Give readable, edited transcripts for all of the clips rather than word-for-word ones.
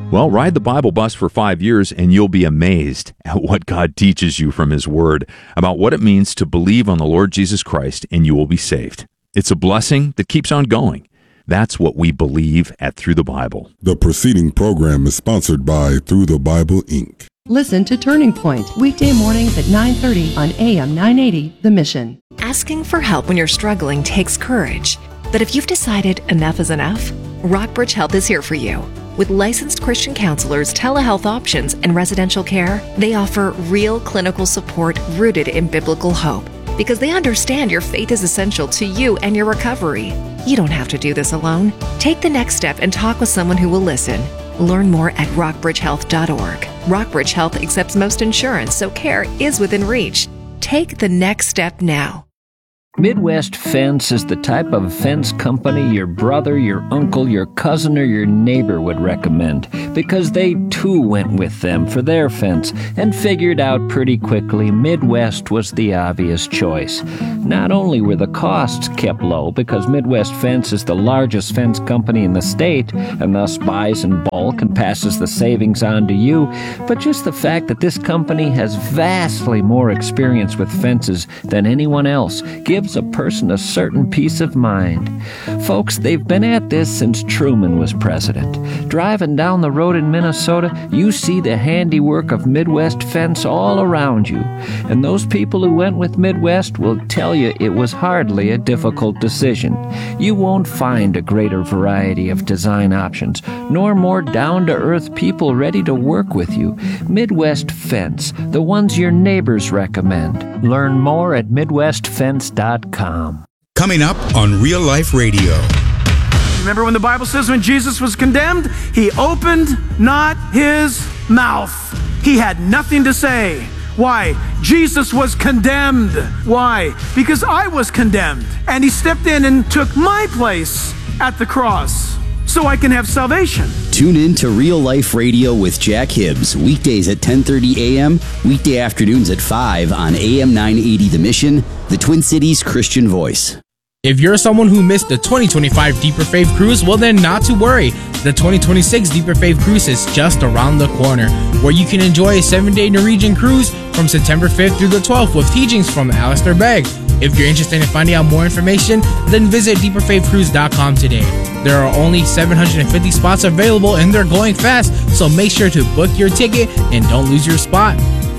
Well, ride the Bible bus for 5 years and you'll be amazed at what God teaches you from His Word about what it means to believe on the Lord Jesus Christ and you will be saved. It's a blessing that keeps on going. That's what we believe at Through the Bible. The preceding program is sponsored by Through the Bible, Inc. Listen to Turning Point, weekday mornings at 9:30 on AM 980, The Mission. Asking for help when you're struggling takes courage. But if you've decided enough is enough, Rockbridge Health is here for you. With licensed Christian counselors, telehealth options, and residential care, they offer real clinical support rooted in biblical hope. Because they understand your faith is essential to you and your recovery. You don't have to do this alone. Take the next step and talk with someone who will listen. Learn more at rockbridgehealth.org. Rockbridge Health accepts most insurance, so care is within reach. Take the next step now. Midwest Fence is the type of fence company your brother, your uncle, your cousin, or your neighbor would recommend, because they too went with them for their fence and figured out pretty quickly Midwest was the obvious choice. Not only were the costs kept low because Midwest Fence is the largest fence company in the state and thus buys in bulk and passes the savings on to you, but just the fact that this company has vastly more experience with fences than anyone else gives a person a certain peace of mind. Folks, they've been at this since Truman was president. Driving down the road in Minnesota, you see the handiwork of Midwest Fence all around you. And those people who went with Midwest will tell you it was hardly a difficult decision. You won't find a greater variety of design options, nor more down-to-earth people ready to work with you. Midwest Fence, the ones your neighbors recommend. Learn more at MidwestFence.com. Coming up on Real Life Radio. Remember when the Bible says when Jesus was condemned, He opened not His mouth. He had nothing to say. Why? Jesus was condemned. Why? Because I was condemned. And He stepped in and took my place at the cross so I can have salvation. Tune in to Real Life Radio with Jack Hibbs, weekdays at 10:30 a.m., weekday afternoons at 5 on AM 980 The Mission, the Twin Cities Christian Voice. If you're someone who missed the 2025 Deeper Faith Cruise, well then not to worry. The 2026 Deeper Faith Cruise is just around the corner, where you can enjoy a 7-day Norwegian cruise from September 5th through the 12th with teachings from Alistair Begg. If you're interested in finding out more information, then visit deeperfaithcruise.com today. There are only 750 spots available and they're going fast, so make sure to book your ticket and don't lose your spot.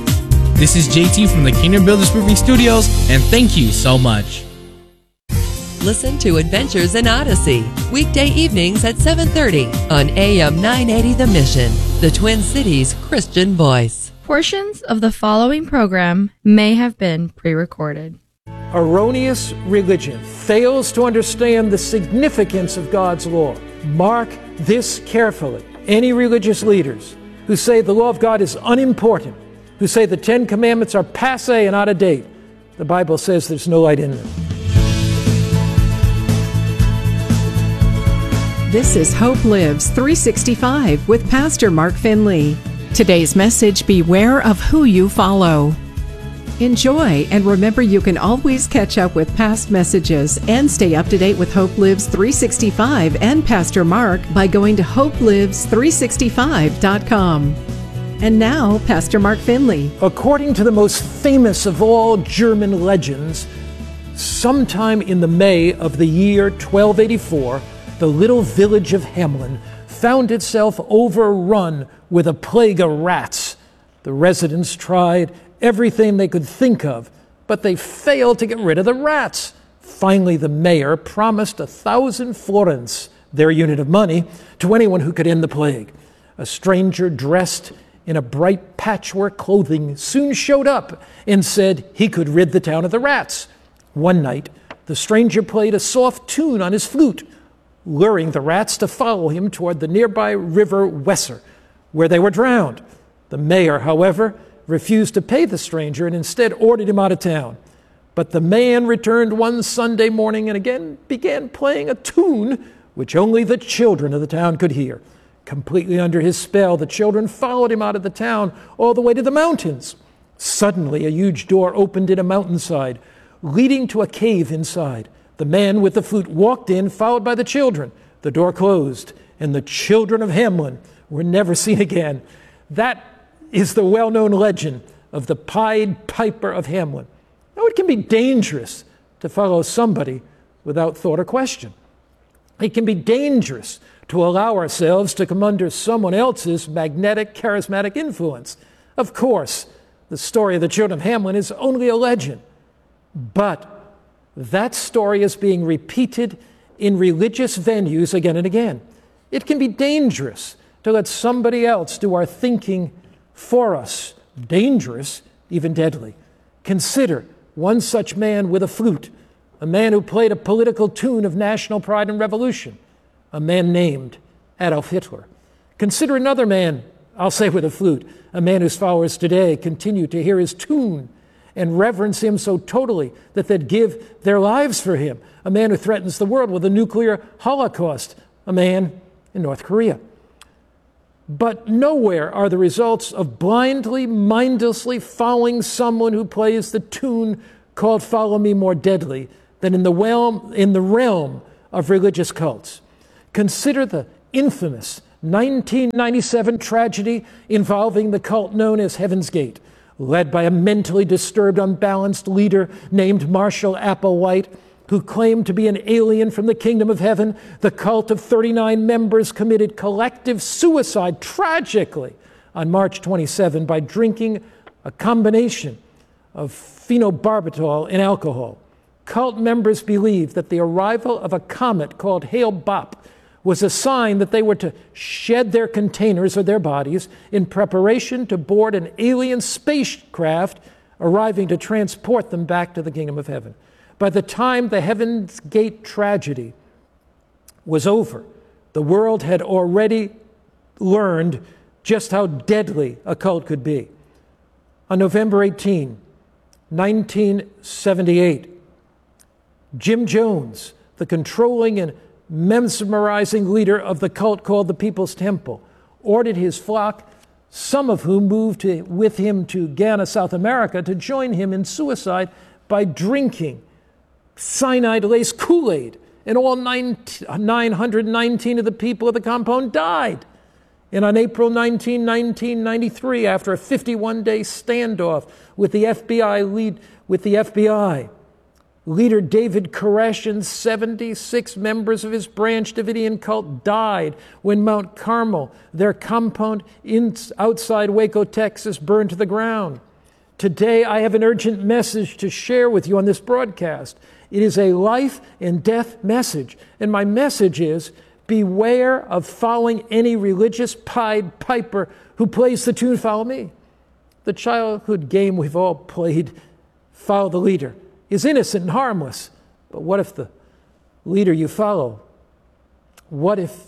This is JT from the Kingdom Builders Roofing Studios, and thank you so much. Listen to Adventures in Odyssey, weekday evenings at 7:30 on AM 980 The Mission, the Twin Cities Christian Voice. Portions of the following program may have been pre-recorded. Erroneous religion fails to understand the significance of God's law. Mark this carefully. Any religious leaders who say the law of God is unimportant, who say the 10 Commandments are passé and out of date, the Bible says there's no light in them. This is Hope Lives 365 with Pastor Mark Finley. Today's message, beware of who you follow. Enjoy, and remember you can always catch up with past messages and stay up to date with Hope Lives 365 and Pastor Mark by going to hopelives365.com. And now, Pastor Mark Finley. According to the most famous of all German legends, sometime in the May of the year 1284, the little village of Hamelin found itself overrun with a plague of rats. The residents tried everything they could think of, but they failed to get rid of the rats. Finally, the mayor promised 1,000 florins, their unit of money, to anyone who could end the plague. A stranger dressed in a bright patchwork clothing soon showed up and said he could rid the town of the rats. One night, the stranger played a soft tune on his flute, luring the rats to follow him toward the nearby river Weser, where they were drowned. The mayor, however, refused to pay the stranger and instead ordered him out of town. But the man returned one Sunday morning and again began playing a tune which only the children of the town could hear. Completely under his spell, the children followed him out of the town all the way to the mountains. Suddenly, a huge door opened in a mountainside, leading to a cave inside. The man with the flute walked in, followed by the children. The door closed, and the children of Hamelin were never seen again. That is the well-known legend of the Pied Piper of Hamelin. Now, it can be dangerous to follow somebody without thought or question. It can be dangerous to allow ourselves to come under someone else's magnetic, charismatic influence. Of course, the story of the children of Hamelin is only a legend, but that story is being repeated in religious venues again and again. It can be dangerous to let somebody else do our thinking for us. Dangerous, even deadly. Consider one such man with a flute, a man who played a political tune of national pride and revolution, a man named Adolf Hitler. Consider another man, I'll say with a flute, a man whose followers today continue to hear his tune and reverence him so totally that they'd give their lives for him, a man who threatens the world with a nuclear holocaust, a man in North Korea. But nowhere are the results of blindly, mindlessly following someone who plays the tune called Follow Me more deadly than in the realm of religious cults. Consider the infamous 1997 tragedy involving the cult known as Heaven's Gate, led by a mentally disturbed, unbalanced leader named Marshall Applewhite, who claimed to be an alien from the kingdom of heaven. The cult of 39 members committed collective suicide tragically on March 27 by drinking a combination of phenobarbital and alcohol. Cult members believed that the arrival of a comet called Hale-Bopp was a sign that they were to shed their containers or their bodies in preparation to board an alien spacecraft arriving to transport them back to the kingdom of heaven. By the time the Heaven's Gate tragedy was over, the world had already learned just how deadly a cult could be. On November 18, 1978, Jim Jones, the controlling and mesmerizing leader of the cult called the People's Temple, ordered his flock, some of whom moved with him to Ghana, South America, to join him in suicide by drinking cyanide-laced Kool-Aid, and all 919 of the people of the compound died. And on April 19, 1993, after a 51-day standoff with the FBI, leader David Koresh and 76 members of his Branch Davidian cult died when Mount Carmel, their compound outside Waco, Texas, burned to the ground. Today, I have an urgent message to share with you on this broadcast. It is a life and death message. And my message is, beware of following any religious Pied Piper who plays the tune, Follow Me. The childhood game we've all played, follow the leader, is innocent and harmless. But what if the leader you follow, what if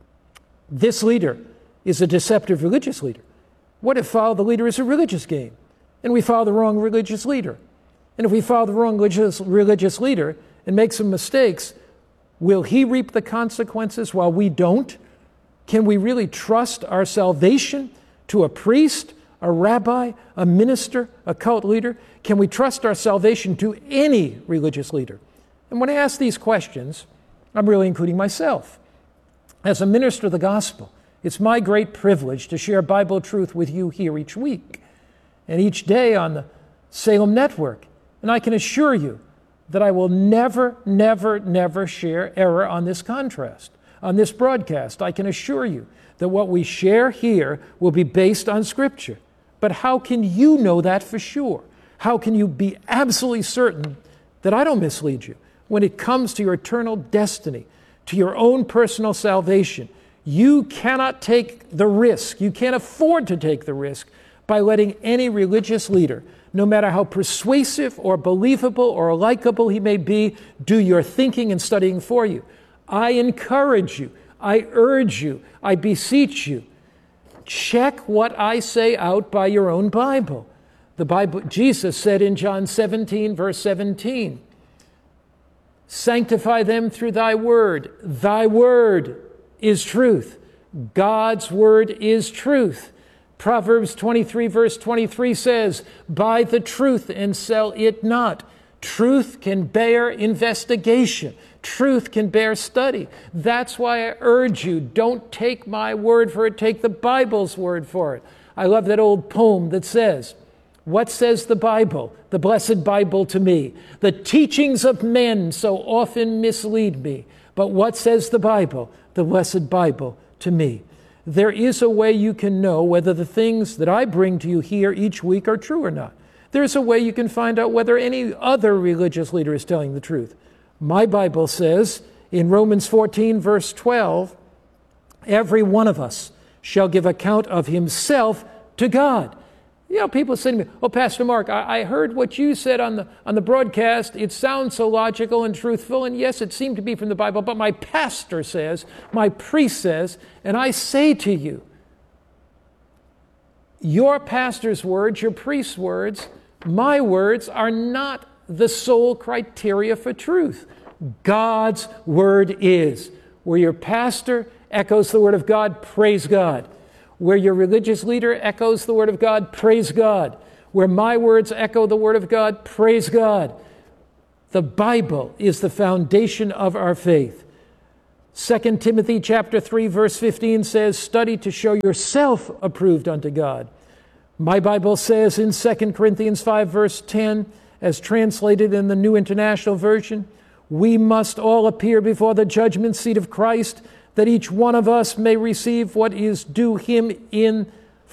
this leader is a deceptive religious leader? What if follow the leader is a religious game and we follow the wrong religious leader? And if we follow the wrong religious leader and make some mistakes, will he reap the consequences while we don't? Can we really trust our salvation to a priest, a rabbi, a minister, a cult leader? Can we trust our salvation to any religious leader? And when I ask these questions, I'm really including myself. As a minister of the gospel, it's my great privilege to share Bible truth with you here each week and each day on the Salem Network. And I can assure you that I will never, never, never share error on this contrast, on this broadcast. I can assure you that what we share here will be based on Scripture. But how can you know that for sure? How can you be absolutely certain that I don't mislead you when it comes to your eternal destiny, to your own personal salvation? You cannot take the risk. You can't afford to take the risk by letting any religious leader, no matter how persuasive or believable or likable he may be, do your thinking and studying for you. I encourage you, I urge you, I beseech you, check what I say out by your own Bible. The Bible, Jesus said in John 17, verse 17, sanctify them through thy word. Thy word is truth. God's word is truth. Proverbs 23, verse 23 says, buy the truth and sell it not. Truth can bear investigation. Truth can bear study. That's why I urge you, don't take my word for it, take the Bible's word for it. I love that old poem that says, "What says the Bible, the blessed Bible to me? The teachings of men so often mislead me. But what says the Bible, the blessed Bible to me?" There is a way you can know whether the things that I bring to you here each week are true or not. There's a way you can find out whether any other religious leader is telling the truth. My Bible says in Romans 14, verse 12, every one of us shall give account of himself to God. You know, people say to me, "Oh, Pastor Mark, I heard what you said on the broadcast. It sounds so logical and truthful, and yes, it seemed to be from the Bible, but my pastor says, my priest says," and I say to you, your pastor's words, your priest's words, my words are not the sole criteria for truth. God's word is. Where your pastor echoes the word of God, praise God. Where your religious leader echoes the word of God, praise God. Where my words echo the word of God, praise God. The Bible is the foundation of our faith. 2 Timothy chapter 3, verse 15 says, "Study to show yourself approved unto God." My Bible says in 2 Corinthians 5, verse 10, as translated in the New International Version, "We must all appear before the judgment seat of Christ, that each one of us may receive what is due him in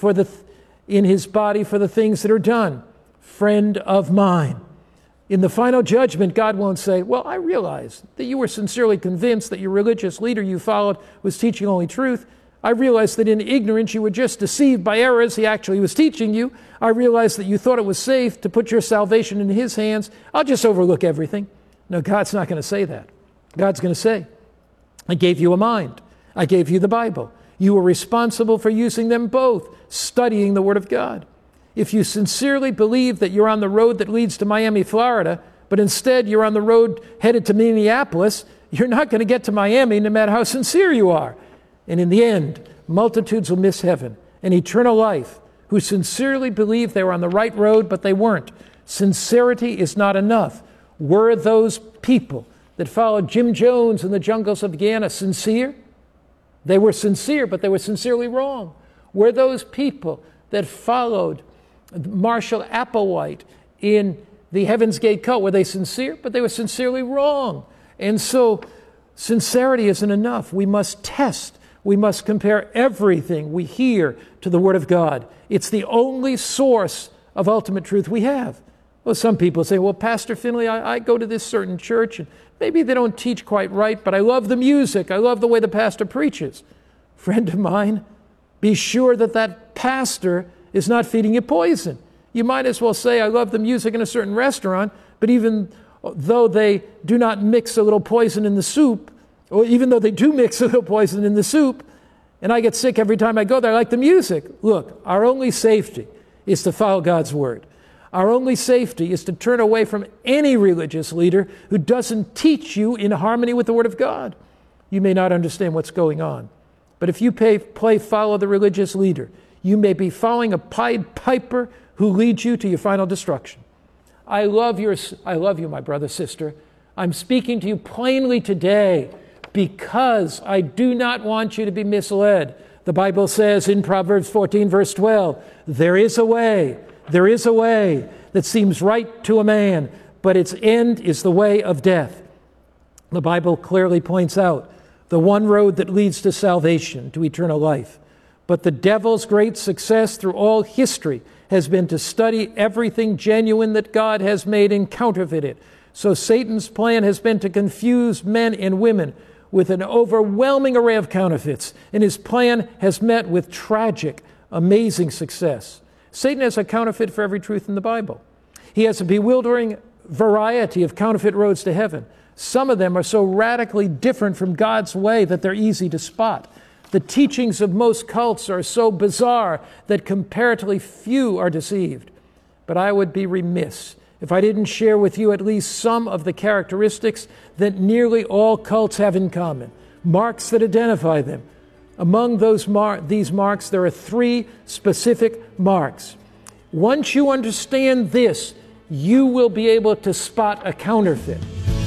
his body for the things that are done." Friend of mine, in the final judgment, God won't say, "Well, I realize that you were sincerely convinced that your religious leader you followed was teaching only truth. I realize that in ignorance you were just deceived by errors he actually was teaching you. I realize that you thought it was safe to put your salvation in his hands. I'll just overlook everything." No, God's not going to say that. God's going to say, "I gave you a mind. I gave you the Bible. You were responsible for using them both, studying the Word of God. If you sincerely believe that you're on the road that leads to Miami, Florida, but instead you're on the road headed to Minneapolis, you're not going to get to Miami no matter how sincere you are. And in the end, multitudes will miss heaven and eternal life who sincerely believed they were on the right road, but they weren't. Sincerity is not enough. Were those people that followed Jim Jones in the jungles of Guyana sincere? They were sincere, but they were sincerely wrong. Were those people that followed Marshall Applewhite in the Heaven's Gate cult, were they sincere? But they were sincerely wrong. And so sincerity isn't enough. We must test. We must compare everything we hear to the Word of God. It's the only source of ultimate truth we have. Well, some people say, "Well, Pastor Finley, I go to this certain church, and maybe they don't teach quite right, but I love the music. I love the way the pastor preaches." Friend of mine, be sure that that pastor is not feeding you poison. You might as well say, "I love the music in a certain restaurant," but even though they do not mix a little poison in the soup, or even though they do mix a little poison in the soup, and I get sick every time I go there, I like the music. Look, our only safety is to follow God's Word. Our only safety is to turn away from any religious leader who doesn't teach you in harmony with the Word of God. You may not understand what's going on, but if you play follow the religious leader, you may be following a Pied Piper who leads you to your final destruction. I love you, my brother, sister. I'm speaking to you plainly today because I do not want you to be misled. The Bible says in Proverbs 14, verse 12, there is a way that seems right to a man, but its end is the way of death. The Bible clearly points out the one road that leads to salvation, to eternal life. But the devil's great success through all history has been to study everything genuine that God has made and counterfeit it. So Satan's plan has been to confuse men and women with an overwhelming array of counterfeits, and his plan has met with tragic, amazing success. Satan has a counterfeit for every truth in the Bible. He has a bewildering variety of counterfeit roads to heaven. Some of them are so radically different from God's way that they're easy to spot. The teachings of most cults are so bizarre that comparatively few are deceived. But I would be remiss if I didn't share with you at least some of the characteristics that nearly all cults have in common, marks that identify them. Among these marks, there are three specific marks. Once you understand this, you will be able to spot a counterfeit.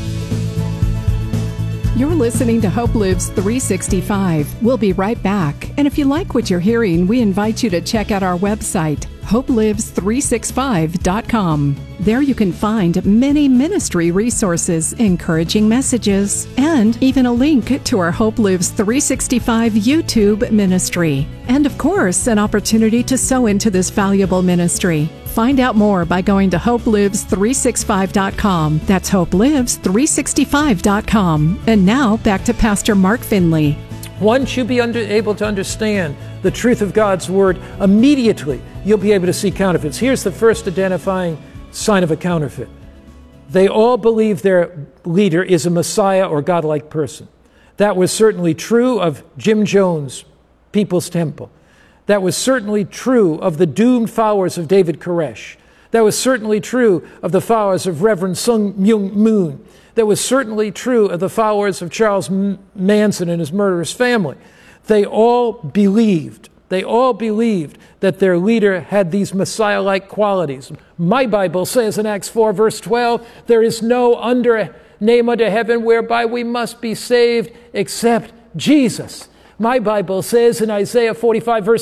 You're listening to Hope Lives 365. We'll be right back. And if you like what you're hearing, we invite you to check out our website, hopelives365.com. There you can find many ministry resources, encouraging messages, and even a link to our Hope Lives 365 YouTube ministry. And of course, an opportunity to sow into this valuable ministry. Find out more by going to hopelives365.com. That's hopelives365.com. And now back to Pastor Mark Finley. Once you be able to understand the truth of God's Word, immediately you'll be able to see counterfeits. Here's the first identifying sign of a counterfeit. They all believe their leader is a Messiah or godlike person. That was certainly true of Jim Jones, People's Temple. That was certainly true of the doomed followers of David Koresh. That was certainly true of the followers of Reverend Sung Myung Moon. That was certainly true of the followers of Charles Manson and his murderous family. They all believed that their leader had these Messiah-like qualities. My Bible says in Acts 4, verse 12, there is no name under heaven whereby we must be saved except Jesus. My Bible says in Isaiah 45, verse